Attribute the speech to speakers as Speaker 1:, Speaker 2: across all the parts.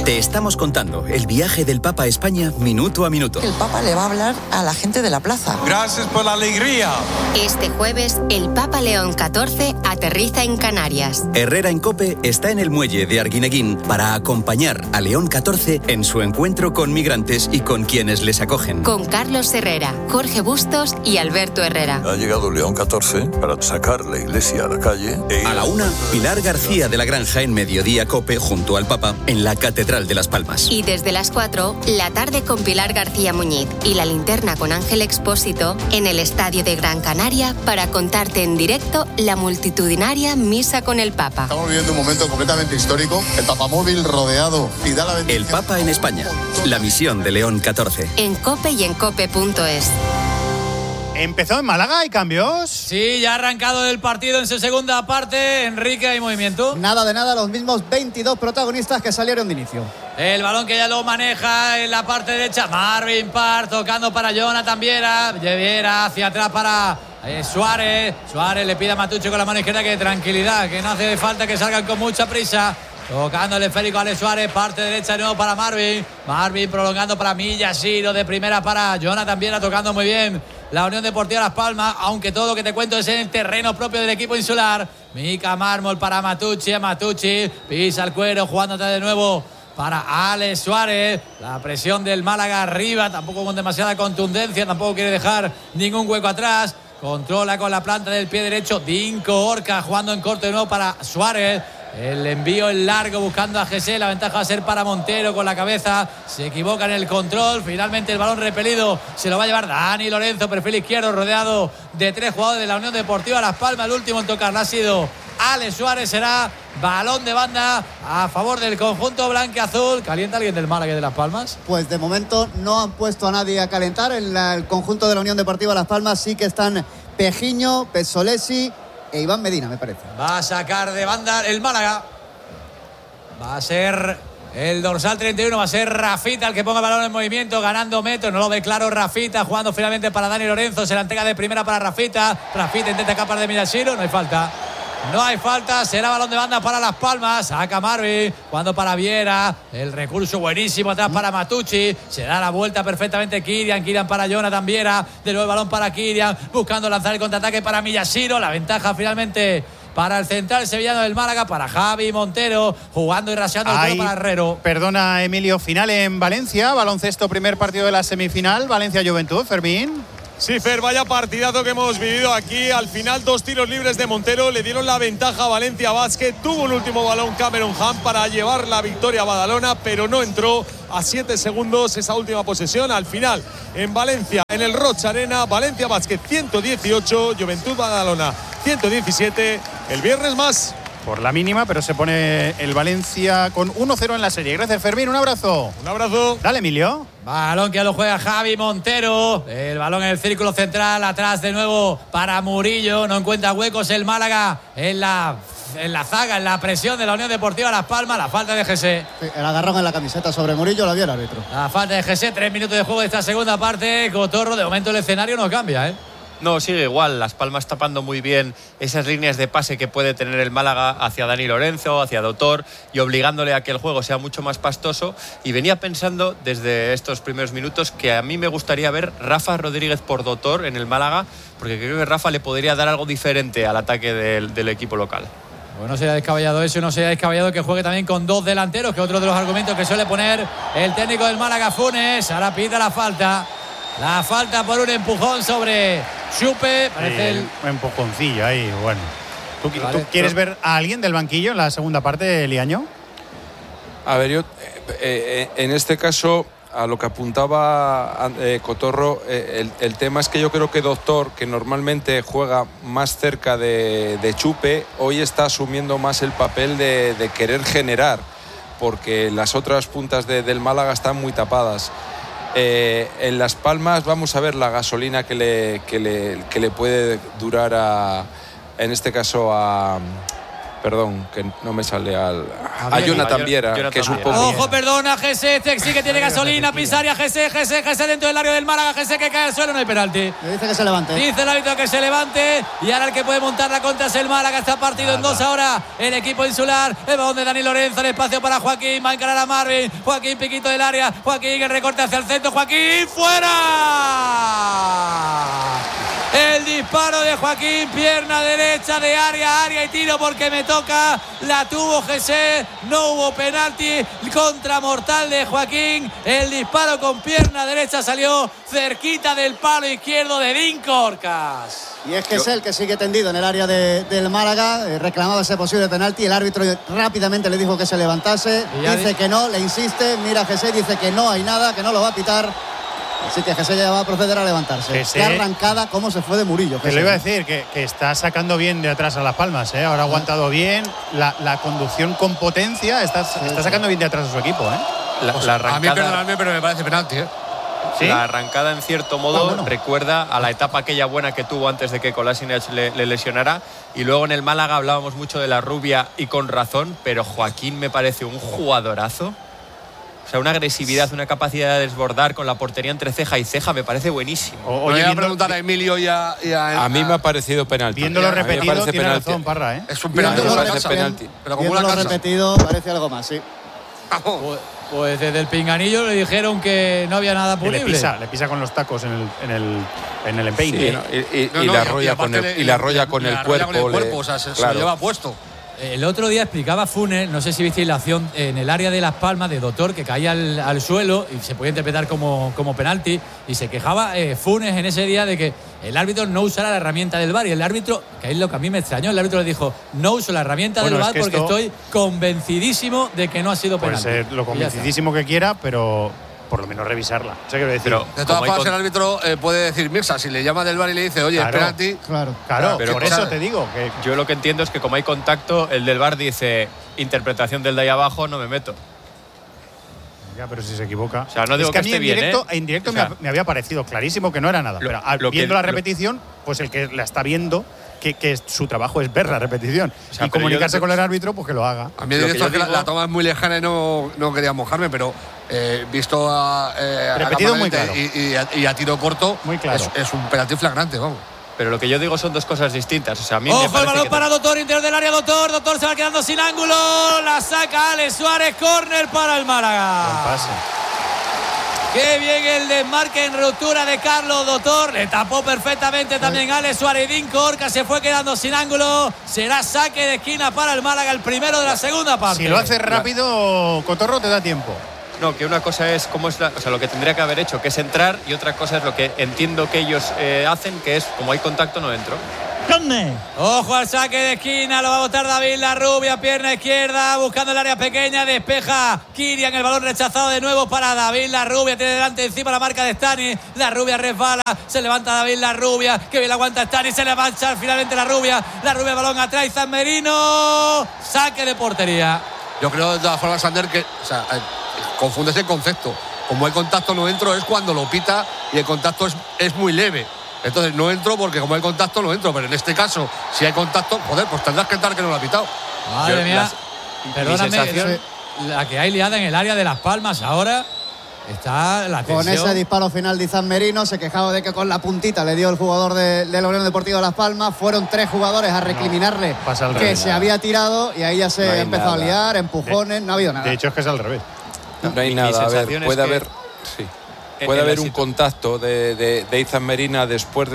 Speaker 1: Te estamos contando el viaje del Papa a España minuto a minuto.
Speaker 2: El Papa le va a hablar a la gente de la plaza.
Speaker 3: Gracias por la alegría.
Speaker 4: Este jueves, el Papa León XIV aterriza en Canarias.
Speaker 1: Herrera en COPE está en el muelle de Arguineguín para acompañar a León XIV en su encuentro con migrantes y con quienes les acogen.
Speaker 4: Con Carlos Herrera, Jorge Bustos y Alberto Herrera.
Speaker 5: Ha llegado León XIV para sacar la iglesia a la calle.
Speaker 1: A la 1, Pilar García de la Granja en Mediodía COPE junto al Papa en la Catedral de Las Palmas.
Speaker 4: Y desde las 4, la tarde con Pilar García Muñiz y la linterna con Ángel Expósito en el Estadio de Gran Canaria para contarte en directo la multitudinaria misa con el Papa.
Speaker 6: Estamos viviendo un momento completamente histórico. El papamóvil rodeado y da la bendición.
Speaker 1: El Papa en España. La misión de León XIV.
Speaker 4: En COPE y en COPE.es.
Speaker 7: ¿Empezó en Málaga? ¿Hay cambios?
Speaker 8: Sí, ya ha arrancado el partido en su segunda parte. Enrique, ¿hay movimiento?
Speaker 9: Nada de nada, los mismos 22 protagonistas que salieron de inicio.
Speaker 8: El balón que ya lo maneja en la parte derecha. Marvin Parr tocando para Jonathan Viera. Viera hacia atrás para Suárez. Suárez le pide a Matucci con la mano izquierda que tranquilidad, que no hace falta que salgan con mucha prisa. Tocando el esférico a Alex Suárez, parte derecha de nuevo para Marvin. Marvin prolongando para Millasiro, de primera para Jonathan Viera, tocando muy bien la Unión Deportiva Las Palmas, aunque todo lo que te cuento es en el terreno propio del equipo insular. Mica Mármol para Matucci, pisa el cuero, jugándote de nuevo para Alex Suárez. La presión del Málaga arriba, tampoco con demasiada contundencia, tampoco quiere dejar ningún hueco atrás. Controla con la planta del pie derecho Dinko Orca, jugando en corto de nuevo para Suárez. El envío en largo buscando a Jesse. La ventaja va a ser para Montero con la cabeza. Se equivoca en el control. Finalmente el balón repelido se lo va a llevar Dani Lorenzo, perfil izquierdo, rodeado de 3 jugadores de la Unión Deportiva Las Palmas. El último en tocarla ha sido Alex Suárez. Será balón de banda a favor del conjunto blanquiazul. ¿Calienta alguien del Málaga y de Las Palmas?
Speaker 9: Pues de momento no han puesto a nadie a calentar. En el conjunto de la Unión Deportiva Las Palmas sí que están Pejiño, Pesolesi e Iván Medina, me parece.
Speaker 8: Va a sacar de banda el Málaga. Va a ser el dorsal 31, va a ser Rafita el que ponga el balón en movimiento, ganando metros. No lo ve claro Rafita, jugando finalmente para Dani Lorenzo. Se la entrega de primera para Rafita. Rafita intenta escapar de Millasiro, no hay falta. No hay falta, será balón de banda para Las Palmas. Saca Marvin, jugando para Viera. El recurso buenísimo atrás para Matucci. Se da la vuelta perfectamente Kirian para Jonathan Viera. De nuevo el balón para Kirian, buscando lanzar el contraataque para Millasiro. La ventaja finalmente para el central sevillano del Málaga, para Javi Montero, jugando y raseando el juego para Herrero.
Speaker 7: Perdona, Emilio, final en Valencia. Baloncesto, primer partido de la semifinal. Valencia-Juventud, Fermín.
Speaker 10: Sí, Fer, vaya partidazo que hemos vivido aquí. Al final, 2 tiros libres de Montero le dieron la ventaja a Valencia Basket. Tuvo un último balón Cameron Hunt para llevar la victoria a Badalona, pero no entró. A 7 segundos esa última posesión. Al final, en Valencia, en el Rocha Arena, Valencia Basket 118, Juventud Badalona 117. El viernes más.
Speaker 7: Por la mínima, pero se pone el Valencia con 1-0 en la serie. Gracias, Fermín. Un abrazo.
Speaker 10: Un abrazo.
Speaker 7: Dale, Emilio.
Speaker 8: Balón que lo juega Javi Montero. El balón en el círculo central. Atrás de nuevo para Murillo. No encuentra huecos el Málaga en la zaga, en la presión de la Unión Deportiva Las Palmas. La falta de Jesse.
Speaker 9: Sí, el agarrón en la camiseta sobre Murillo la vio el árbitro.
Speaker 8: La falta de Jesse. 3 minutos de juego de esta segunda parte. Cotorro, de momento el escenario no cambia, ¿eh?
Speaker 11: No, sigue igual. Las Palmas tapando muy bien esas líneas de pase que puede tener el Málaga hacia Dani Lorenzo, hacia Dotor, y obligándole a que el juego sea mucho más pastoso. Y venía pensando desde estos primeros minutos que a mí me gustaría ver Rafa Rodríguez por Dotor en el Málaga, porque creo que Rafa le podría dar algo diferente al ataque del equipo local.
Speaker 8: Bueno, sería descabellado eso, y no sería descabellado que juegue también con 2 delanteros, que otro de los argumentos que suele poner el técnico del Málaga, Funes. Ahora pide la falta. La falta por un empujón sobre Chupe. Parece
Speaker 7: un empujoncillo ahí, bueno. ¿Tú quieres ver a alguien del banquillo en la segunda parte, Liaño?
Speaker 12: A ver, yo en este caso, a lo que apuntaba Cotorro, el tema es que yo creo que Doctor, que normalmente juega más cerca de Chupe, hoy está asumiendo más el papel de querer generar, porque las otras puntas del Málaga están muy tapadas. En Las Palmas vamos a ver la gasolina que le puede durar en este caso a Perdón, que no me sale a Jonathan Viera, que es un poco...
Speaker 8: Ojo, perdona, Jesse, sí que tiene gasolina, Pisaria, Jesse dentro del área del Málaga, Jesse que cae al suelo, no hay penalti.
Speaker 9: Le dice que se levante.
Speaker 8: Dice el árbitro que se levante y ahora el que puede montar la contra es el Málaga. Está partido en dos ahora el equipo insular. El balón de Dani Lorenzo, el espacio para Joaquín, va a encarar a Marvin. Joaquín, piquito del área, Joaquín, el recorte hacia el centro, Joaquín, ¡fuera! El disparo de Joaquín, pierna derecha de área y tiro porque me toca. La tuvo Jesse, no hubo penalti. Contramortal de Joaquín. El disparo con pierna derecha salió cerquita del palo izquierdo de Dinkorkas.
Speaker 9: Y es que es él que sigue tendido en el área del Málaga. Reclamaba ese posible penalti. El árbitro rápidamente le dijo que se levantase. Dice que no, le insiste. Mira Jesse, dice que no hay nada, que no lo va a pitar. Así que Jesse ya va a proceder a levantarse. Qué arrancada, cómo se fue de Murillo.
Speaker 7: Te lo iba a decir, que está sacando bien de atrás a Las Palmas, ¿eh? Ahora ha aguantado bien. La conducción con potencia está sacando bien de atrás a su equipo, ¿eh?
Speaker 11: La arrancada,
Speaker 3: a mí, perdonadme, pero me parece penalti, ¿eh?
Speaker 11: ¿Sí? La arrancada, en cierto modo, recuerda a la etapa aquella buena que tuvo antes de que Kolasinac le lesionara. Y luego en el Málaga hablábamos mucho de la rubia y con razón, pero Joaquín me parece un jugadorazo. O sea, una agresividad, una capacidad de desbordar con la portería entre ceja y ceja, me parece buenísimo.
Speaker 3: Voy a preguntar a Emilio y a
Speaker 12: mí me ha parecido penalti.
Speaker 7: Viéndolo repetido, tiene razón, Parra, ¿eh?
Speaker 3: Es un penalti.
Speaker 9: Pero como lo repetido, parece algo más, sí.
Speaker 8: Pues desde el pinganillo le dijeron que no había nada punible.
Speaker 7: Le pisa con los tacos en el empeine.
Speaker 12: Sí, y la arrolla con el cuerpo.
Speaker 3: O sea, se lo lleva puesto.
Speaker 8: El otro día explicaba Funes, no sé si visteis la acción en el área de Las Palmas de Doctor, que caía al suelo y se podía interpretar como penalti, y se quejaba Funes en ese día de que el árbitro no usara la herramienta del VAR, y el árbitro, que es lo que a mí me extrañó, el árbitro le dijo: no uso la herramienta del VAR porque estoy convencidísimo de que no ha sido penalti.
Speaker 7: Puede ser lo convencidísimo que quiera, pero por lo menos revisarla. O sea, quiero decir,
Speaker 3: de todas formas, el árbitro puede decir: Mirza, si le llama del VAR y le dice, oye, es penalti.
Speaker 7: Claro, pero por eso te digo que
Speaker 11: yo lo que entiendo es que como hay contacto, el del VAR dice: interpretación del de ahí abajo, no me meto.
Speaker 7: Ya, pero si se equivoca.
Speaker 11: O sea, no digo
Speaker 7: es que a mí
Speaker 11: esté bien,
Speaker 7: en directo me había parecido clarísimo que no era nada. Pero viendo la repetición, pues el que la está viendo, que su trabajo es ver la repetición, o sea, y comunicarse con el árbitro, pues que lo haga.
Speaker 3: A mí en directo la toma es muy lejana y no quería mojarme, pero visto
Speaker 7: repetido muy claro.
Speaker 3: y a tiro corto,
Speaker 7: muy claro.
Speaker 3: Es un penalti flagrante, vamos.
Speaker 11: Pero lo que yo digo son dos cosas distintas. O sea, a mí
Speaker 8: ojo,
Speaker 11: me parece
Speaker 8: el balón
Speaker 11: que
Speaker 8: para Doctor, interior del área, Doctor se va quedando sin ángulo, la saca Alex Suárez, córner para el Málaga.
Speaker 7: Buen pase.
Speaker 8: Qué bien el desmarque en ruptura de Carlos Doctor. Le tapó perfectamente también Alex Suárez. Dinkorkas se fue quedando sin ángulo. Será saque de esquina para el Málaga, el primero de la segunda parte.
Speaker 7: Si lo haces rápido, Cotorro, te da tiempo.
Speaker 11: No, que una cosa es cómo es lo que tendría que haber hecho, que es entrar, y otra cosa es lo que entiendo que ellos hacen, que es como hay contacto, no entro.
Speaker 8: Ojo al saque de esquina, lo va a botar David Larrubia, pierna izquierda, buscando el área pequeña, despeja Kirian, el balón rechazado de nuevo para David Larrubia, tiene delante encima la marca de Stani, Larrubia resbala, se levanta David Larrubia, que bien la aguanta Stani, se le va a echar finalmente Larrubia, el balón atrás, San Merino, saque de portería.
Speaker 3: Yo creo de todas formas, Sander, que confundes el concepto. Como hay contacto no entro es cuando lo pita y el contacto es muy leve. Entonces no entro porque como hay contacto no entro. Pero en este caso, si hay contacto, joder, pues tendrás que entrar que no lo ha pitado.
Speaker 8: Madre mía, perdóname, la que hay liada en el área de Las Palmas ahora está la tensión.
Speaker 9: Con ese disparo final de Izan Merino, se quejaba de que con la puntita le dio el jugador de la Unión Deportiva Las Palmas. Fueron 3 jugadores a recriminarle que se había tirado y ahí ya se ha empezado a liar, empujones, no ha habido nada.
Speaker 7: De hecho es que es al revés.
Speaker 12: No hay nada, a ver, puede haber... Sí. Puede haber un contacto de Izan Merino después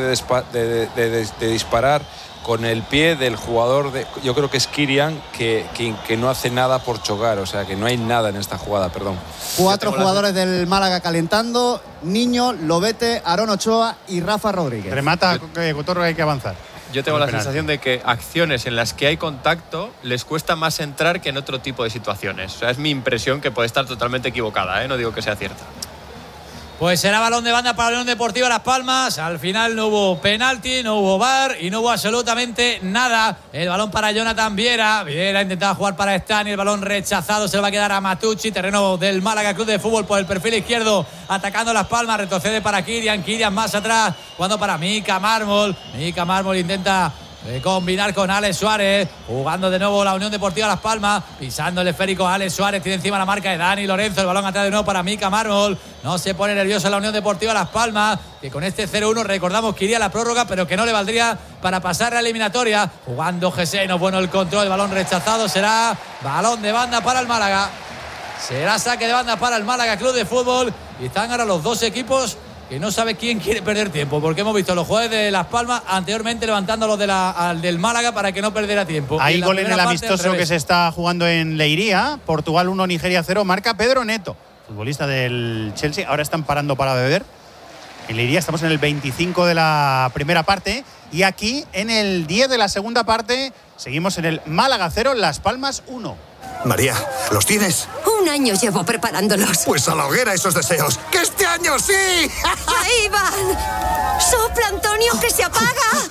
Speaker 12: de disparar con el pie del jugador, yo creo que es Kirian, que no hace nada por chocar, o sea que no hay nada en esta jugada, perdón.
Speaker 9: 4 jugadores del Málaga calentando: Niño, Lobete, Aarón Ochoa y Rafa Rodríguez.
Speaker 7: Remata, Cotorro, hay que avanzar.
Speaker 11: Yo tengo la sensación de que acciones en las que hay contacto les cuesta más entrar que en otro tipo de situaciones. O sea, es mi impresión, que puede estar totalmente equivocada, no digo que sea cierta.
Speaker 8: Pues será balón de banda para la Unión Deportiva Las Palmas. Al final no hubo penalti, no hubo VAR y no hubo absolutamente nada. El balón para Jonathan Viera. Viera intentaba jugar para Stani. El balón rechazado, se lo va a quedar a Matucci. Terreno del Málaga Club de Fútbol por el perfil izquierdo. Atacando Las Palmas. Retrocede para Kirian. Kirian más atrás. Jugando para Mika Mármol. Mika Mármol intenta combinar con Alex Suárez, jugando de nuevo la Unión Deportiva Las Palmas, pisando el esférico a Alex Suárez, tiene encima la marca de Dani Lorenzo, el balón atrás de nuevo para Mika Mármol, no se pone nerviosa la Unión Deportiva Las Palmas, que con este 0-1 recordamos que iría a la prórroga, pero que no le valdría para pasar la eliminatoria, jugando Geseno, bueno el control, el balón rechazado, será balón de banda para el Málaga, será saque de banda para el Málaga Club de Fútbol, y están ahora los dos equipos que no sabe quién quiere perder tiempo, porque hemos visto a los jugadores de Las Palmas anteriormente levantando los del Málaga para que no perdiera tiempo.
Speaker 7: Hay gol en el amistoso que se está jugando en Leiría, Portugal 1, Nigeria 0, marca Pedro Neto, futbolista del Chelsea. Ahora están parando para beber. En Leiría estamos en el 25 de la primera parte y aquí en el 10 de la segunda parte seguimos en el Málaga 0, Las Palmas 1.
Speaker 13: María, ¿los tienes?
Speaker 14: Un año llevo preparándolos.
Speaker 13: Pues a la hoguera esos deseos. ¡Que este año sí!
Speaker 14: ¡Ahí van! ¡Sopla, Antonio, que se apaga!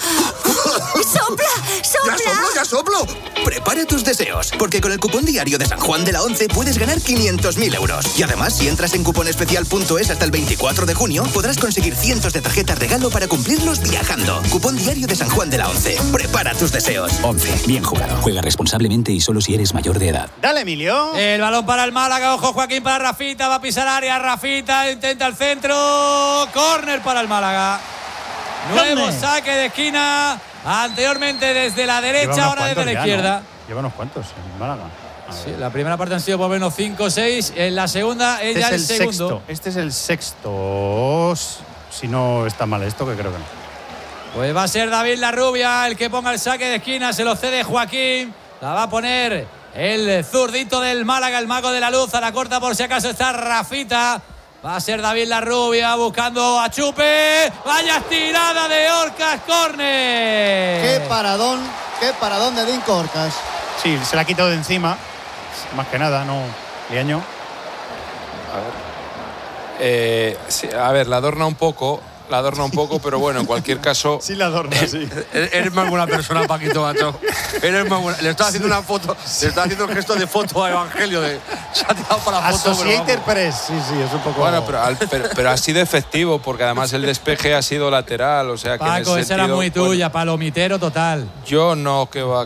Speaker 14: ¡Sopla, sopla!
Speaker 13: ¡Ya soplo! Prepara tus deseos, porque con el cupón diario de San Juan de la Once puedes ganar 500.000 euros. Y además, si entras en cuponespecial.es hasta el 24 de junio, podrás conseguir cientos de tarjetas regalo para cumplirlos viajando. Cupón diario de San Juan de la Once. Prepara tus deseos.
Speaker 15: 11. Bien jugado. Juega responsablemente y solo si eres mayor de edad.
Speaker 7: Dale, Emilio.
Speaker 8: El balón para el Málaga. Ojo, Joaquín para Rafita. Va a pisar área. Rafita intenta el centro. Córner para el Málaga. Nuevo saque de esquina. Anteriormente desde la derecha, ahora desde la izquierda.
Speaker 7: ¿No? Lleva unos cuantos en Málaga.
Speaker 8: Sí, la primera parte han sido por menos 5 o 6. En la segunda es ya el segundo.
Speaker 7: Sexto. Este es el sexto. Si no está mal esto, que creo que no.
Speaker 8: Pues va a ser David Larrubia el que ponga el saque de esquina. Se lo cede Joaquín. La va a poner el zurdito del Málaga, el mago de la luz. A la corta por si acaso está Rafita. Va a ser David Larrubia buscando a Chupe. Vaya tirada de Orcas, córner.
Speaker 9: Qué paradón de Dinko Orcas.
Speaker 7: Sí, se la ha quitado de encima. Más que nada, no. Liaño.
Speaker 12: Sí, a ver, la adorna un poco, pero bueno, en cualquier caso.
Speaker 7: Sí, la adorna, sí.
Speaker 3: Eres más buena persona, Paquito, macho. Eres más buena. Le estaba haciendo una foto, le estaba haciendo un gesto de foto a Evangelio. Se ha tirado para la foto.
Speaker 7: Associated Press, sí, es un poco.
Speaker 12: Bueno, pero ha sido efectivo, porque además el despeje ha sido lateral. O sea que
Speaker 8: Paco,
Speaker 12: en ese
Speaker 8: esa
Speaker 12: sentido,
Speaker 8: era muy tuya, palomitero total.
Speaker 12: Yo no, que va.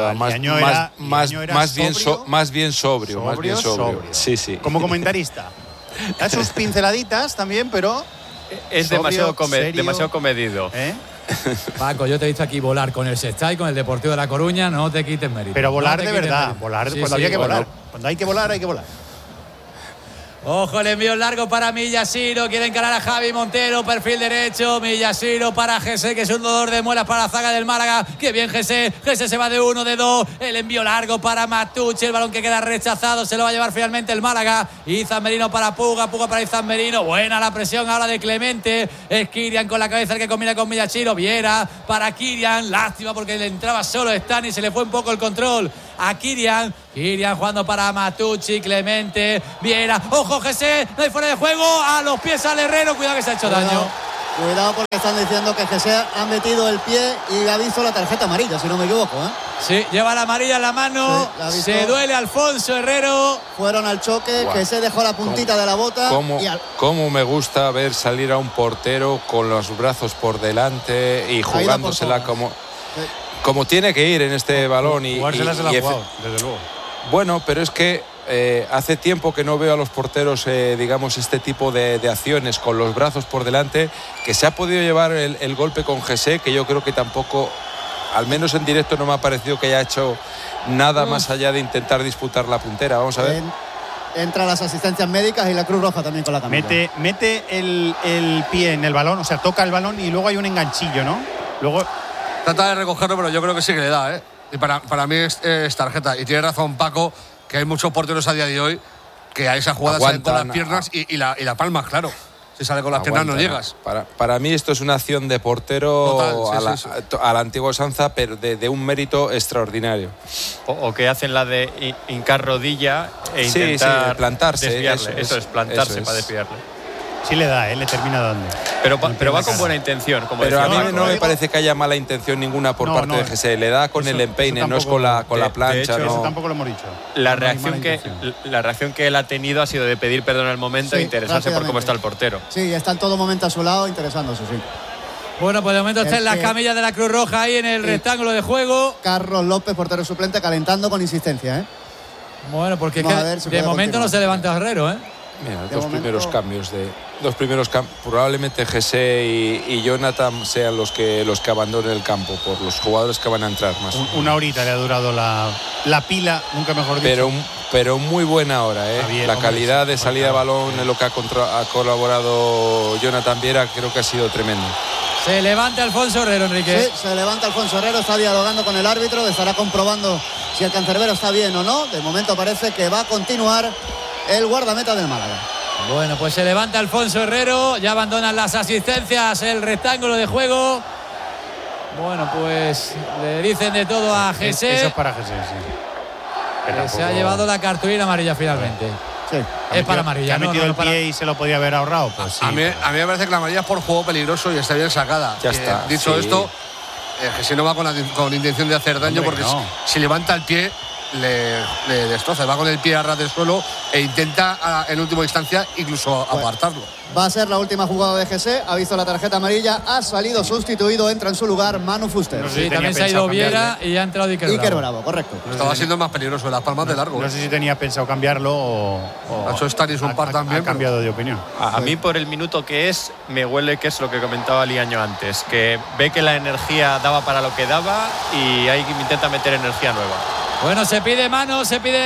Speaker 12: Más bien sobrio. Sí.
Speaker 7: Como comentarista. Da sus pinceladitas también, pero.
Speaker 11: Es
Speaker 7: sobrio,
Speaker 11: demasiado comedido.
Speaker 8: Paco, yo te he visto aquí volar con el Sextai, con el Deportivo de La Coruña, no te quites mérito.
Speaker 7: Pero volar
Speaker 8: no
Speaker 7: de verdad,
Speaker 8: mérito.
Speaker 7: volar
Speaker 8: Sí,
Speaker 7: cuando había que volar. Cuando hay que volar, hay que volar.
Speaker 8: Ojo, el envío largo para Millasiro. Quiere encarar a Javi Montero, perfil derecho. Millasiro para Gese, que es un dolor de muelas para la zaga del Málaga. Qué bien Gese. Gese se va de 1, de 2. El envío largo para Matucci. El balón que queda rechazado. Se lo va a llevar finalmente el Málaga. Izan Merino para Puga. Puga para Izan Merino. Buena la presión ahora de Clemente. Es Kirian con la cabeza el que combina con Millasiro. Viera para Kirian. Lástima porque le entraba solo Stan y se le fue un poco el control a Kirian. Kirian jugando para Matucci, Clemente, Viera. Ojo, Gese, no hay fuera de juego. A los pies al Herrero. Cuidado que se ha hecho daño.
Speaker 9: Cuidado porque están diciendo que Gese ha metido el pie y ha visto la tarjeta amarilla, si no me equivoco.
Speaker 8: Sí, lleva la amarilla en la mano. Sí, se duele Alfonso Herrero.
Speaker 9: Fueron al choque, Gese dejó la puntita de la bota.
Speaker 12: ¿Cómo me gusta ver salir a un portero con los brazos por delante y jugándosela como tiene que ir en este balón?
Speaker 7: Jugárselas se la ha jugado, desde luego.
Speaker 12: Bueno, pero es que hace tiempo que no veo a los porteros, digamos, este tipo de acciones con los brazos por delante, que se ha podido llevar el golpe con Gese, que yo creo que tampoco, al menos en directo, no me ha parecido que haya hecho nada más allá de intentar disputar la puntera. Vamos a ver.
Speaker 9: Entra las asistencias médicas y la Cruz Roja también con la camisa.
Speaker 7: Mete el pie en el balón, o sea, toca el balón y luego hay un enganchillo, ¿no? Luego
Speaker 3: trata de recogerlo, pero yo creo que sí que le da, Y para mí es tarjeta. Y tiene razón Paco, que hay muchos porteros a día de hoy que a esa jugada salen con las piernas y la palmas, claro. Si sale con las piernas no llegas.
Speaker 12: Para mí esto es una acción de portero a la antigua usanza, pero de un mérito extraordinario.
Speaker 11: O que hacen la de hincar rodilla e intentar
Speaker 12: plantarse.
Speaker 11: Desviarle. Eso es plantarse para desviarle.
Speaker 7: Sí le da, le termina dando.
Speaker 11: Pero va con buena intención.
Speaker 12: Pero a mí no me parece que haya mala intención ninguna por parte de Gese. Le da con el empeine, no es con la plancha.
Speaker 7: De hecho, eso tampoco lo hemos dicho.
Speaker 11: La reacción que él ha tenido ha sido de pedir perdón al momento e interesarse por cómo está el portero.
Speaker 9: Sí, está en todo momento a su lado interesándose, sí.
Speaker 8: Bueno, pues de momento está en las camillas de la Cruz Roja ahí en el rectángulo de juego.
Speaker 9: Carlos López, portero suplente, calentando con insistencia, ¿eh?
Speaker 8: Bueno, porque es que de momento no se levanta Herrero, ¿eh?
Speaker 12: Mira, dos primeros cambios. Probablemente Jesse y Jonathan sean los que abandonen el campo por los jugadores que van a entrar más.
Speaker 7: Una horita le ha durado la pila, nunca mejor dicho.
Speaker 12: Pero muy buena hora, ¿eh? Bien, la calidad de salida de balón en lo que ha colaborado Jonathan Viera creo que ha sido tremendo.
Speaker 8: Se levanta Alfonso Herrero, Enrique.
Speaker 9: Sí, se levanta Alfonso Herrero, está dialogando con el árbitro, estará comprobando si el cancerbero está bien o no. De momento parece que va a continuar el guardameta del Málaga.
Speaker 8: Bueno, pues se levanta Alfonso Herrero, ya abandonan las asistencias el rectángulo de juego. Bueno, pues le dicen de todo a Jesse.
Speaker 7: Eso es para Jesse, sí.
Speaker 8: Que se ha llevado la cartulina amarilla finalmente.
Speaker 9: Sí.
Speaker 8: Es para amarilla.
Speaker 7: Ha metido el pie y se lo podía haber ahorrado. Pues sí.
Speaker 3: A mí me parece que la amarilla es por juego peligroso y está bien sacada.
Speaker 12: Ya está.
Speaker 3: Dicho esto, Jesse no va con intención de hacer daño, porque si levanta el pie le destroza, va con el pie a ras del suelo e intenta en última instancia incluso apartarlo.
Speaker 9: Va a ser la última jugada de Jesse, ha visto la tarjeta amarilla, ha salido sustituido, entra en su lugar Manu Fuster.
Speaker 8: No sé si también se ha ido Viera y ha entrado Iker
Speaker 9: Bravo, correcto.
Speaker 3: Estaba siendo más peligroso en las palmas de largo.
Speaker 7: No sé si tenía pensado cambiarlo o
Speaker 3: ha hecho Stanis un par también.
Speaker 7: Ha cambiado de opinión.
Speaker 11: A mí por el minuto que es, me huele que es lo que comentaba Liaño antes, que ve que la energía daba para lo que daba y ahí intenta meter energía nueva.
Speaker 8: Bueno, se pide mano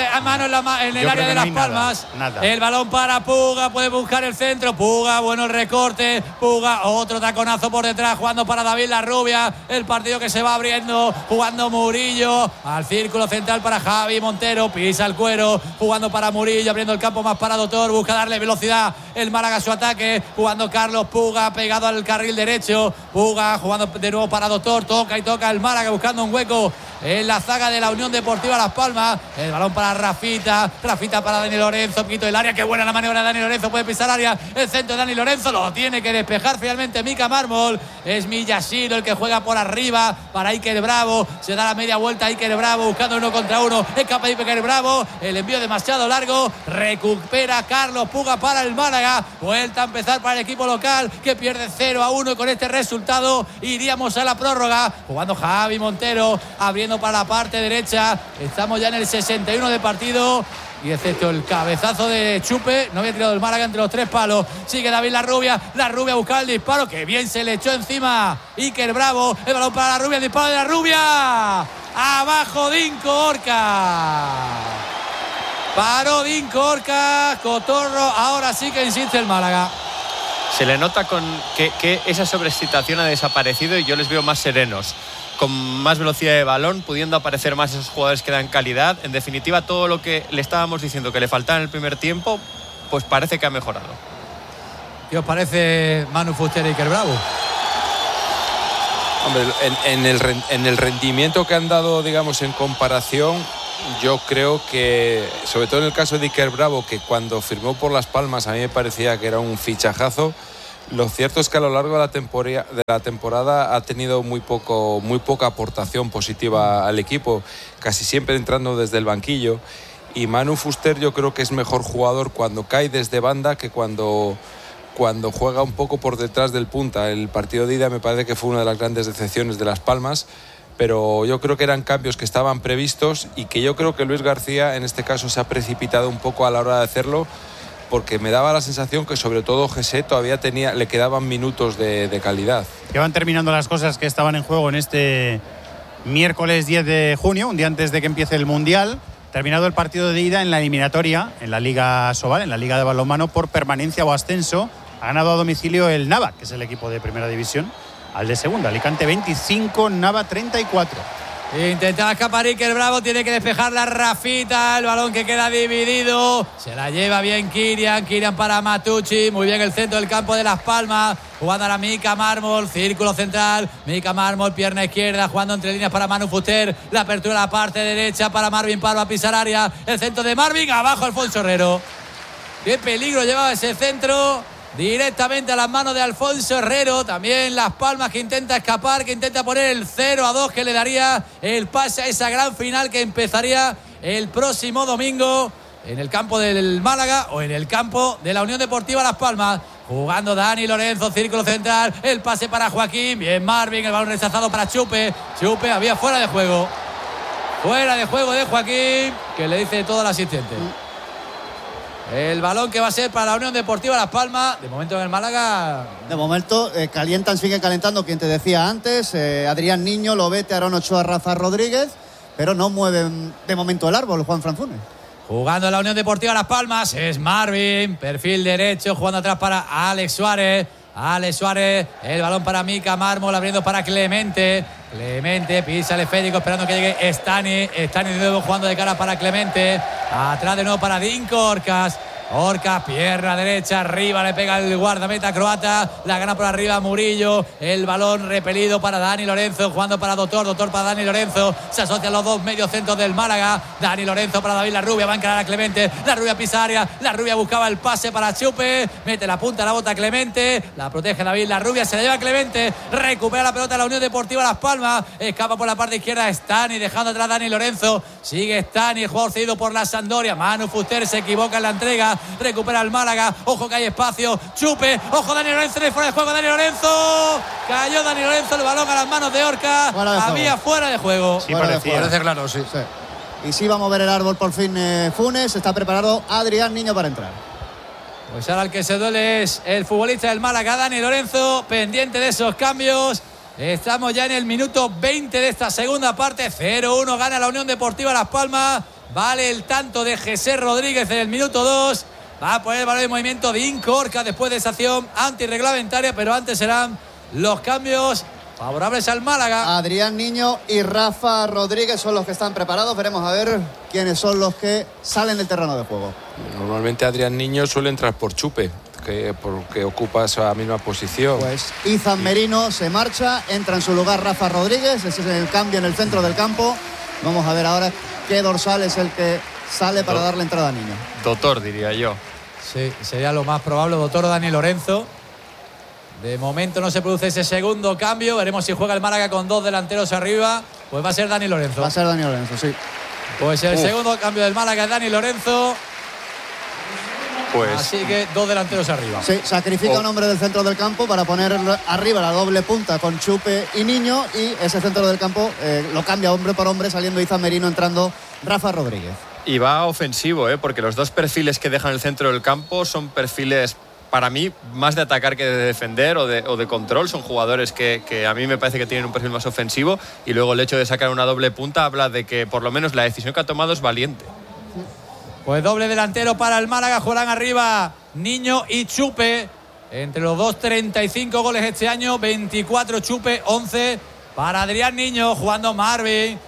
Speaker 8: en el área de Las Palmas.
Speaker 7: Nada.
Speaker 8: El balón para Puga, puede buscar el centro. Puga, bueno el recorte. Puga, otro taconazo por detrás, jugando para David Larrubia. El partido que se va abriendo, jugando Murillo. Al círculo central para Javi Montero. Pisa el cuero, jugando para Murillo, abriendo el campo más para Dotor. Busca darle velocidad el Málaga a su ataque. Jugando Carlos Puga, pegado al carril derecho. Puga, jugando de nuevo para Dotor. Toca el Málaga, buscando un hueco en la zaga de la Unión Deportiva Las Palmas. El balón para Rafita para Dani Lorenzo, poquito del área, qué buena la maniobra de Dani Lorenzo, puede pisar área, el centro de Dani Lorenzo, lo tiene que despejar finalmente Mika Mármol. Es Millasido el que juega por arriba para Iker Bravo, se da la media vuelta a Iker Bravo, buscando 1 contra 1, escapa Iker Bravo, el envío demasiado largo, recupera Carlos Puga para el Málaga, vuelta a empezar para el equipo local que pierde 0-1 y con este resultado iríamos a la prórroga, jugando Javi Montero, abriendo para la parte derecha. Estamos ya en el 61 de partido y excepto el cabezazo de Chupe no había tirado el Málaga entre los 3 palos. Sigue David Larrubia busca el disparo, que bien se le echó encima Iker Bravo, el balón para Larrubia, el disparo de Larrubia, abajo Dinko Orca, paró Dinko Orca, Cotorro, ahora sí que insiste el Málaga.
Speaker 11: Se le nota que esa sobreexcitación ha desaparecido y yo les veo más serenos, con más velocidad de balón, pudiendo aparecer más esos jugadores que dan calidad. En definitiva, todo lo que le estábamos diciendo que le faltaba en el primer tiempo, pues parece que ha mejorado.
Speaker 8: ¿Qué os parece Manu Fuster y Iker Bravo?
Speaker 12: Hombre, en el rendimiento que han dado, digamos, en comparación, yo creo que, sobre todo en el caso de Iker Bravo, que cuando firmó por Las Palmas a mí me parecía que era un fichajazo. Lo cierto es que a lo largo de la temporada ha tenido muy poca aportación positiva al equipo, casi siempre entrando desde el banquillo. Y Manu Fuster yo creo que es mejor jugador cuando cae desde banda que cuando juega un poco por detrás del punta. El partido de ida me parece que fue una de las grandes decepciones de Las Palmas, pero yo creo que eran cambios que estaban previstos y que yo creo que Luis García en este caso se ha precipitado un poco a la hora de hacerlo, porque me daba la sensación que sobre todo Jesse todavía le quedaban minutos de calidad.
Speaker 7: Que van terminando las cosas que estaban en juego en este miércoles 10 de junio, un día antes de que empiece el Mundial. Terminado el partido de ida en la eliminatoria, en la Liga Sobal, en la Liga de Balonmano, por permanencia o ascenso. Ha ganado a domicilio el Nava, que es el equipo de Primera División, al de Segunda. Alicante 25, Nava 34.
Speaker 8: Intentaba escapar Iker Bravo, tiene que despejar la Rafita, el balón que queda dividido, se la lleva bien Kirian para Matucci, muy bien el centro del campo de Las Palmas, jugando a la Mika Mármol, círculo central, Mika Mármol, pierna izquierda, jugando entre líneas para Manu Fuster, la apertura a la parte derecha para Marvin Parva a pisar área, el centro de Marvin, abajo Alfonso Herrero, qué peligro llevaba ese centro. Directamente a las manos de Alfonso Herrero. También Las Palmas que intenta escapar, que intenta poner el 0-2 que le daría el pase a esa gran final que empezaría el próximo domingo en el campo del Málaga o en el campo de la Unión Deportiva Las Palmas. Jugando Dani Lorenzo, círculo central, el pase para Joaquín, bien Marvin, el balón rechazado para Chupe. Chupe había fuera de juego. Fuera de juego de Joaquín, que le dice todo al asistente. El balón que va a ser para la Unión Deportiva Las Palmas. De momento en el Málaga.
Speaker 9: De momento siguen calentando, quien te decía antes. Adrián Niño, Lobete, Aaron Ochoa, Rafa Rodríguez. Pero no mueven de momento el árbol, Juan Franfunes.
Speaker 8: Jugando en la Unión Deportiva Las Palmas es Marvin, perfil derecho, jugando atrás para Alex Suárez. Alex Suárez, el balón para Mika Mármol, abriendo para Clemente. Clemente pisa el esférico esperando que llegue Stani. Stani de nuevo jugando de cara para Clemente. Atrás de nuevo para Dinko Orcas. Orcas, pierna derecha, arriba le pega el guardameta croata, la gana por arriba Murillo, el balón repelido para Dani Lorenzo, jugando para Doctor para Dani Lorenzo, se asocian los dos mediocentros del Málaga, Dani Lorenzo para David Larrubia, va a encarar a Clemente, Larrubia pisa área, Larrubia buscaba el pase para Chupe, mete la punta a la bota Clemente, la protege David Larrubia, se la lleva Clemente, recupera la pelota la Unión Deportiva Las Palmas, escapa por la parte izquierda Stani, dejando atrás Dani Lorenzo, sigue Stani, el jugador cedido por la Sampdoria, Manu Fuster se equivoca en la entrega, recupera el Málaga, ojo que hay espacio, Chupe, ojo Dani Lorenzo, fuera de juego Dani Lorenzo, cayó Dani Lorenzo, el balón a las manos de Orca, había fuera de juego.
Speaker 3: Sí, parece claro, sí.
Speaker 9: Y sí va a mover el árbol por fin Funes, está preparado Adrián Niño para entrar.
Speaker 8: Pues ahora el que se duele es el futbolista del Málaga, Dani Lorenzo, pendiente de esos cambios. Estamos ya en el minuto 20 de esta segunda parte, 0-1, gana la Unión Deportiva Las Palmas, vale el tanto de José Rodríguez en el minuto 2. Va a poner el balón de movimiento de Incorca después de esa acción antirreglamentaria, pero antes serán los cambios favorables al Málaga.
Speaker 9: Adrián Niño y Rafa Rodríguez son los que están preparados. Veremos a ver quiénes son los que salen del terreno de juego.
Speaker 12: Normalmente Adrián Niño suele entrar por Chupe, porque ocupa esa misma posición.
Speaker 9: Pues Izan Merino se marcha, entra en su lugar Rafa Rodríguez. Ese es el cambio en el centro del campo. Vamos a ver ahora qué dorsal es el que sale para darle entrada a Niño.
Speaker 11: Doctor, diría yo.
Speaker 8: Sí, sería lo más probable, Doctor Dani Lorenzo. De momento no se produce ese segundo cambio. Veremos si juega el Málaga con dos delanteros arriba. Pues va a ser Dani Lorenzo.
Speaker 9: Va a ser Dani Lorenzo, sí.
Speaker 8: Pues el segundo cambio del Málaga es Dani Lorenzo.
Speaker 11: Pues
Speaker 8: así que dos delanteros arriba.
Speaker 9: Sí, sacrifica un hombre del centro del campo para poner arriba la doble punta con Chupe y Niño, y ese centro del campo lo cambia hombre por hombre, saliendo Izan Merino, entrando Rafa Rodríguez.
Speaker 11: Y va ofensivo, porque los dos perfiles que dejan el centro del campo son perfiles, para mí, más de atacar que de defender o de control. Son jugadores que a mí me parece que tienen un perfil más ofensivo, y luego el hecho de sacar una doble punta habla de que por lo menos la decisión que ha tomado es valiente.
Speaker 8: Pues doble delantero para el Málaga, jugarán arriba Niño y Chupe. Entre los dos, 35 goles este año, 24 Chupe, 11 para Adrián Niño, jugando Marvin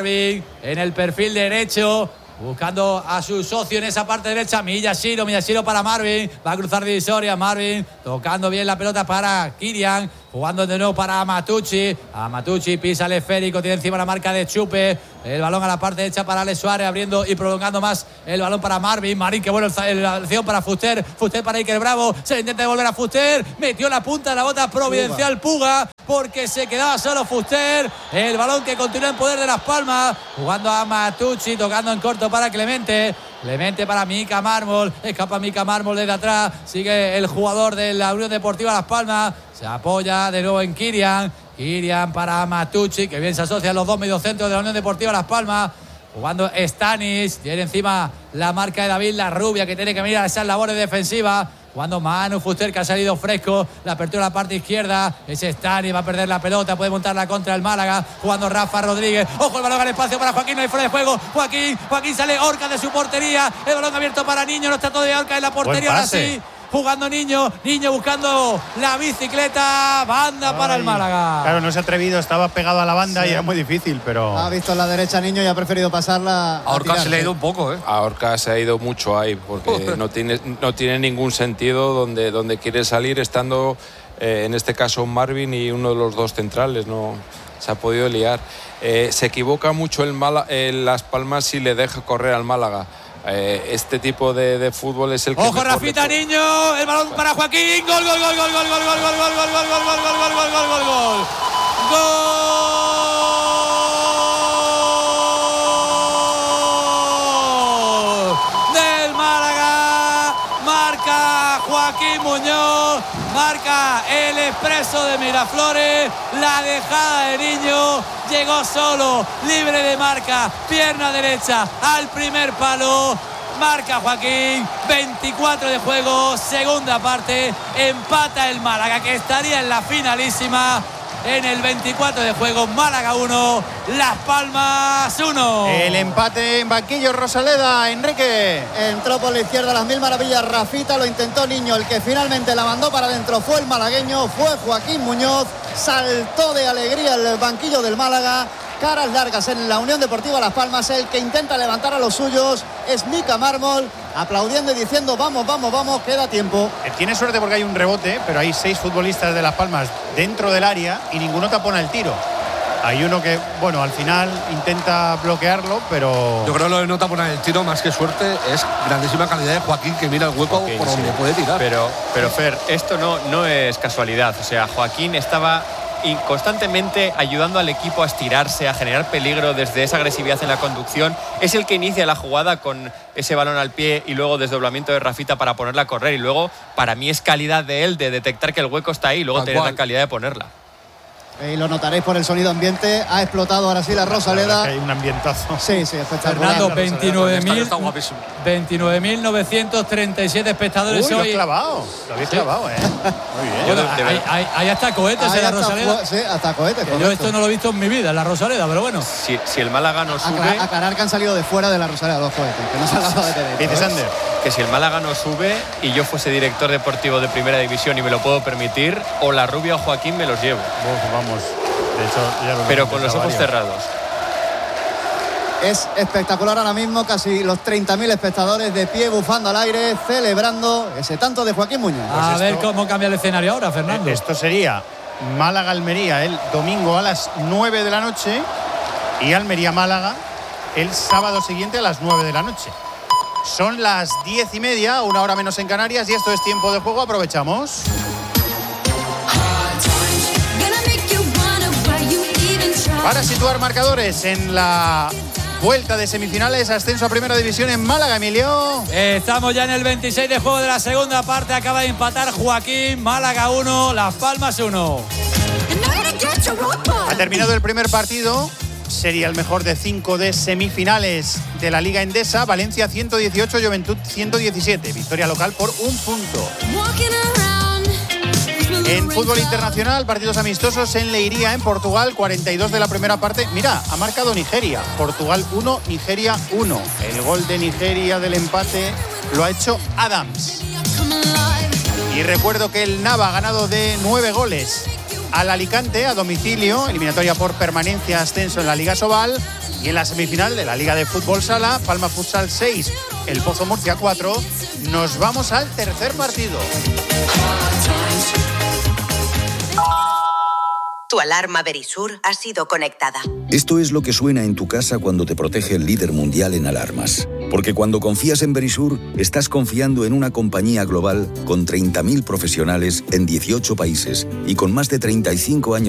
Speaker 8: en el perfil derecho, buscando a su socio en esa parte derecha, Miyashiro para Marvin, va a cruzar divisoria, Marvin tocando bien la pelota para Kirian, jugando de nuevo para Amatucci pisa el esférico, tiene encima la marca de Chupe, el balón a la parte derecha para Alex Suárez, abriendo y prolongando más el balón para Marvin, que bueno, la acción para Fuster para Iker Bravo, se intenta devolver a Fuster, metió la punta de la bota providencial Puga, porque se quedaba solo Fuster, el balón que continúa en poder de Las Palmas, jugando a Amatucci, tocando en corto para Clemente para Mika Mármol, escapa Mika Mármol desde atrás, sigue el jugador de la Unión Deportiva Las Palmas, se apoya de nuevo en Kirian para Amatucci, que bien se asocian los dos mediocentros de la Unión Deportiva Las Palmas, jugando Stanis, tiene encima la marca de David Larrubia, que tiene que mirar esas labores defensivas, jugando Manu Fuster, que ha salido fresco, la apertura a la parte izquierda, ese Stanis, va a perder la pelota, puede montarla contra el Málaga, jugando Rafa Rodríguez, ojo el balón al espacio para Joaquín, no hay fuera de juego, Joaquín sale Orca de su portería, el balón abierto para Niño, no está todavía Orca en la portería, ahora sí, jugando Niño buscando la bicicleta, banda para el Málaga.
Speaker 7: Claro, no se ha atrevido, estaba pegado a la banda y era muy difícil, pero...
Speaker 9: Ha visto la derecha Niño y ha preferido pasarla
Speaker 3: a Orca. Se le ha ido un poco,
Speaker 12: A Orca se ha ido mucho ahí, porque no tiene ningún sentido donde quiere salir, estando en este caso Marvin y uno de los dos centrales, no se ha podido liar. Se equivoca mucho el Las Palmas si le deja correr al Málaga. Este tipo de fútbol es el que...
Speaker 8: ¡Ojo, Rafita Niño! El balón para Joaquín. ¡Gol! ¡Del Málaga! Marca Joaquín Muñoz, marca el Expreso de Miraflores, la dejada de Niño, llegó solo, libre de marca, pierna derecha al primer palo. Marca Joaquín, 24 de juego, segunda parte, empata el Málaga, que estaría en la finalísima. En el 24 de juego, Málaga 1, Las Palmas 1.
Speaker 7: El empate en banquillo, Rosaleda, Enrique.
Speaker 9: Entró por la izquierda a las mil maravillas Rafita, lo intentó Niño, el que finalmente la mandó para adentro fue el malagueño, fue Joaquín Muñoz, saltó de alegría el banquillo del Málaga. Caras largas en la Unión Deportiva Las Palmas, el que intenta levantar a los suyos es Mica Mármol, aplaudiendo y diciendo vamos, vamos, vamos, queda tiempo.
Speaker 7: Tiene suerte porque hay un rebote, pero hay 6 futbolistas de Las Palmas dentro del área y ninguno tapona el tiro. Hay uno que, bueno, al final intenta bloquearlo, pero...
Speaker 3: Yo creo que lo de no taponar el tiro, más que suerte, es grandísima calidad de Joaquín, que mira el hueco por donde puede tirar.
Speaker 11: Pero Fer, esto no es casualidad. O sea, Joaquín estaba y constantemente ayudando al equipo a estirarse, a generar peligro desde esa agresividad en la conducción. Es el que inicia la jugada con ese balón al pie y luego desdoblamiento de Rafita para ponerla a correr. Y luego, para mí, es calidad de él de detectar que el hueco está ahí y luego tener la calidad de ponerla.
Speaker 9: Y lo notaréis por el sonido ambiente. Ha explotado ahora sí la Rosaleda.
Speaker 7: Hay un ambientazo.
Speaker 9: Sí, espectacular.
Speaker 8: Fernando, 29.937 espectadores hoy.
Speaker 7: Lo habéis clavado, Muy bien.
Speaker 8: Bueno, hay hasta cohetes en la Rosaleda.
Speaker 9: Sí, hasta cohetes.
Speaker 8: Yo esto no lo he visto en mi vida, en la Rosaleda, pero bueno.
Speaker 11: Si el Málaga no sube...
Speaker 9: Aclarar que han salido de fuera de la Rosaleda los cohetes, que no se han lanzado de tener.
Speaker 7: Dice Sander.
Speaker 11: Que si el Málaga no sube y yo fuese director deportivo de Primera División y me lo puedo permitir, o la Rubia o Joaquín me los llevo.
Speaker 7: Vamos. De hecho, ya lo
Speaker 11: pero con los ojos cerrados.
Speaker 9: Es espectacular ahora mismo, casi los 30.000 espectadores de pie, bufando al aire, celebrando ese tanto de Joaquín Muñoz.
Speaker 8: A ver cómo cambia el escenario ahora, Fernando.
Speaker 7: Esto sería Málaga-Almería el domingo a las 9 de la noche y Almería-Málaga el sábado siguiente a las 9 de la noche. Son las 10:30, una hora menos en Canarias, y esto es tiempo de juego. Aprovechamos. Para situar marcadores en la vuelta de semifinales, ascenso a Primera División en Málaga, Emilio.
Speaker 8: Estamos ya en el 26 de juego de la segunda parte. Acaba de empatar Joaquín. Málaga 1, Las Palmas 1.
Speaker 7: Ha terminado el primer partido. Sería el mejor de 5 de semifinales de la Liga Endesa. Valencia 118, Juventud 117. Victoria local por 1 punto. En fútbol internacional, partidos amistosos en Leiria, en Portugal, 42 de la primera parte. Mira, ha marcado Nigeria. Portugal 1, Nigeria 1. El gol de Nigeria del empate lo ha hecho Adams. Y recuerdo que el Nava ha ganado de 9 goles al Alicante a domicilio, eliminatoria por permanencia, ascenso en la Liga Sobal. Y en la semifinal de la Liga de Fútbol Sala, Palma Futsal 6, El Pozo Murcia 4. Nos vamos al tercer partido.
Speaker 16: Tu alarma Verisur ha sido conectada.
Speaker 17: Esto es lo que suena en tu casa cuando te protege el líder mundial en alarmas. Porque cuando confías en Verisur, estás confiando en una compañía global con 30.000 profesionales en 18 países y con más de 35 años